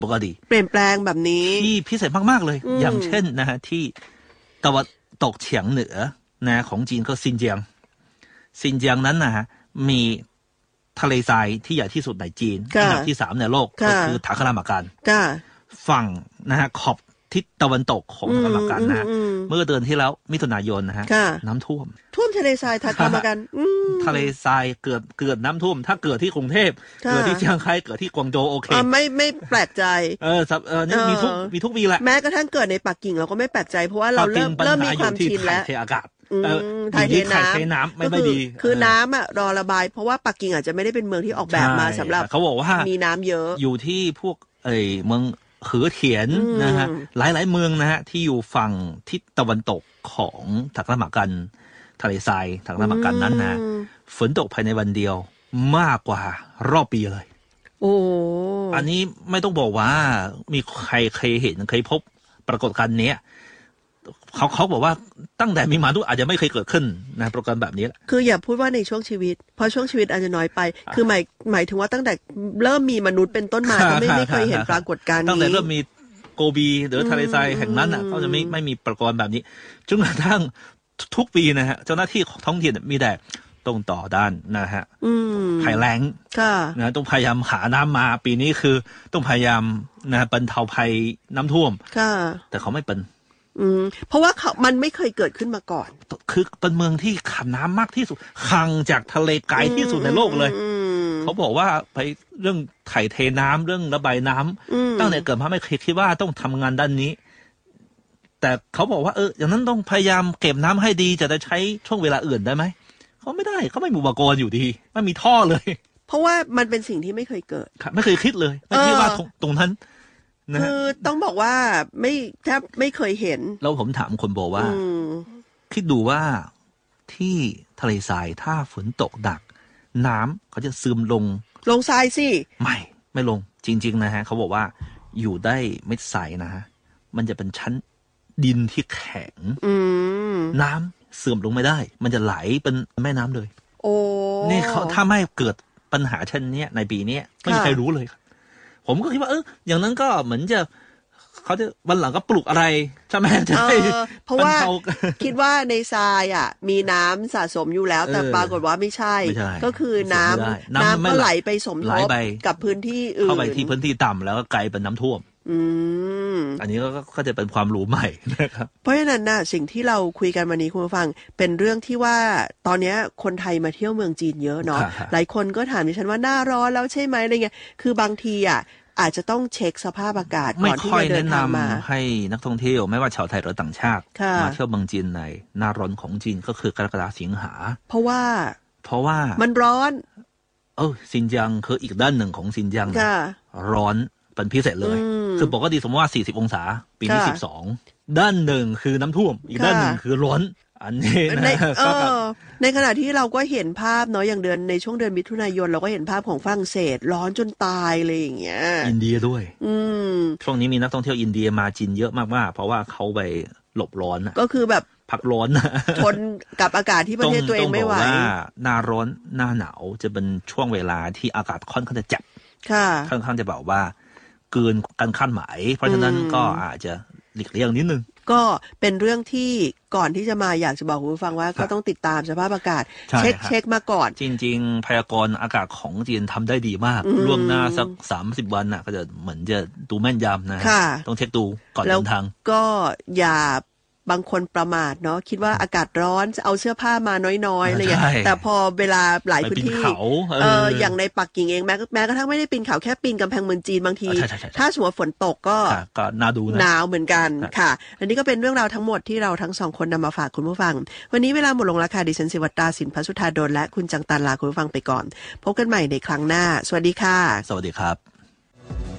ปกติเปลี่ยนแปลงแบบนี้ที่พิเศษมากๆเลยอย่างเช่นนะฮะที่ตะวันตกเฉียงเหนือนะของจีนก็ซินเจียงนั้นนะฮะมีทะเลทรายที่ใหญ่ที่สุดในจีนอันดับที่3ในโลกก็คือทาคารามากันฝั่งนะฮะขอบทิศตะวันตกของทาคารามากันนะเมื่อเดือนที่แล้วมิถุนายนนะฮะน้ำท่วมทะเลทรายทาคารามากันทะเลทรายเกิดน้ำท่วมถ้าเกิดที่กรุงเทพเกิดที่เชียงรายเกิดที่กวางโจวโอเคไม่แปลกใจนี่มีทุกปีแหละแม้กระทั่งเกิดในปักกิ่งเราก็ไม่แปลกใจเพราะว่าเราเริ่มมีความชินแล้วอากาศถ่ายเทน้ำไม่ดีคือน้ำอ่ะรอระบายเพราะว่าปักกิ่งอาจจะไม่ได้เป็นเมืองที่ออกแบบมาสำหรับเขาบอกว่ามีน้ำเยอะอยู่ที่พวกเมืองเหอเถียนนะฮะหลายเมืองนะฮะที่อยู่ฝั่งทิศตะวันตกของทาคารามากันทะเลทรายทาคารามากันนั้นนะฝนตกภายในวันเดียวมากกว่ารอบปีเลยอันนี้ไม่ต้องบอกว่ามีใครเคยเห็นเคยพบปรากฏการณ์นี้เขาบอกว่าตั้งแต่มีมนุษย์อาจจะไม่เคยเกิดขึ้นนะปรากฏการณ์แบบนี้คืออย่าพูดว่าในช่วงชีวิตเพราะช่วงชีวิตอาจจะน้อยไปคือหมายถึงว่าตั้งแต่เริ่มมีมนุษย์เป็นต้นมาก็ไม่เคยเห็นปรากฏการณ์นี้ตั้งแต่เริ่มมีโกบีหรือทะเลทรายแห่งนั้นก็จะไม่มีปรากฏการณ์แบบนี้จนกระทั่งทุกปีนะฮะเจ้าหน้าที่ท้องถิ่นมีแต่ต้องต่อด้านนะฮะภัยแล้งนะต้องพยายามหาน้ำมาปีนี้คือต้องพยายามนะบรรเทาภัยน้ำท่วมแต่เขาไม่เป็นเพราะว่ามันไม่เคยเกิดขึ้นมาก่อนคือเป็นเมืองที่ขาดน้ำมากที่สุดห่างจากทะเลไกลที่สุดในโลกเลยเขาบอกว่าไปเรื่องถ่ายเทน้ำเรื่องระบายน้ำตั้งแต่เกิดมาไม่เคยคิดว่าต้องทำงานด้านนี้แต่เขาบอกว่าอย่างนั้นต้องพยายามเก็บน้ำให้ดีจะได้ใช้ช่วงเวลาอื่นได้ไหมเขาไม่ได้เขาไม่มีอุปกรณ์อยู่ดีไม่มีท่อเลยเพราะว่ามันเป็นสิ่งที่ไม่เคยเกิดไม่เคยคิดเลยไม่คิดว่าตรงนั้นคือต้องบอกว่าแทบไม่เคยเห็นแล้วผมถามคนบอกว่าคิดดูว่าที่ทะเลทรายถ้าฝนตกหนักน้ำเขาจะซึมลงทรายสิไม่ลงจริงๆนะฮะเขาบอกว่าอยู่ได้เม็ดทรายนะฮะมันจะเป็นชั้นดินที่แข็งน้ำเสื่อมลงไม่ได้มันจะไหลเป็นแม่น้ำเลยนี่เขาถ้าไม่เกิดปัญหาเช่นนี้ในปีนี้ไม่มีใครรู้เลยผมก็คิดว่าอย่างนั้นก็เหมือนจะเขาจะวันหลังก็ปลูกอะไรใช่ไหมจะได้เพราะว่าคิดว่าในทรายมีน้ำสะสมอยู่แล้วแต่ปรากฏว่าไม่ใช่ก็คือน้ำก็ไหลไปสมทบกับพื้นที่อื่นเข้าไปที่พื้นที่ต่ำแล้วก็กลายเป็นน้ำท่วมอันนี้ก็จะเป็นความรู้ใหม่นะครับเพราะฉะนั้นน่ะสิ่งที่เราคุยกันวันนี้คุณผู้ฟังเป็นเรื่องที่ว่าตอนนี้คนไทยมาเที่ยวเมืองจีนเยอะเนาะหลายคนก็ถามดิฉันว่าหน้าร้อนแล้วใช่ไหมอะไรเงี้ยคือบางทีอาจจะต้องเช็คสภาพอากาศก่อนที่จะเดินทางมาให้นักท่องเที่ยวไม่ว่าชาวไทยหรือต่างชาติมาเที่ยวเมืองจีนในหน้าร้อนของจีนก็คือกรกฎาคมสิงหาเพราะว่ามันร้อนซินเจียงคืออีกด้านหนึ่งของซินเจียงร้อนเป็นพิเศษเลยคือปกติสมมติว่า40องศาปีนี้12ด้านหนึ่งคือน้ำท่วมอีกด้านหนึ่งคือร้อนอันนี้ในขณะที่เราก็เห็นภาพเนาะอย่างในช่วงเดือนมิถุนายนเราก็เห็นภาพของฝรั่งเศสร้อนจนตายเลยอย่างเงี้ยอินเดียด้วยช่วงนี้มีนักท่องเที่ยวอินเดียมาจีนเยอะมากๆเพราะว่าเขาไปหลบร้อนก็คือแบบพักร้อนทนกับอากาศที่ประเทศตัวเองไม่ไหวต้องบอกว่าหน้าร้อนหน้าหนาวจะเป็นช่วงเวลาที่อากาศค่อนข้างจะจัดค่อนข้างจะแบบว่าเกินการคาดหมายเพราะฉะนั้นก็อาจจะหลีกเลี่ยงนิดนึงก็เป็นเรื่องที่ก่อนที่จะมาอยากจะบอกคุณผู้ฟังว่าก็ต้องติดตามสภาพอากาศเช็คมาก่อนจริงๆพยากรณ์อากาศของจีนทำได้ดีมากล่วงหน้าสัก30วันก็จะเหมือนจะดูแม่นยำนะต้องเช็คดูก่อนเดินทางก็อย่าบางคนประมาทเนาะคิดว่าอากาศร้อนจะเอาเสื้อผ้ามาน้อยๆอะไรอย่างเงี้ยแต่พอเวลาหลายพื้นที่อย่างในปักกิ่งเองแม้กระทั่งไม่ได้ปีนเขาแค่ปีนกำแพงเมืองจีนบางทีถ้าสมมติฝนตกก็น่าดูนะหนาวเหมือนกันค่ะและนี่ก็เป็นเรื่องราวทั้งหมดที่เราทั้งสองคนนำมาฝากคุณผู้ฟังวันนี้เวลาหมดลงแล้วค่ะดิฉันศิวัตราสินพัสุธาดลและคุณจังตันลาคุณผู้ฟังไปก่อนพบกันใหม่ในครั้งหน้าสวัสดีค่ะสวัสดีครับ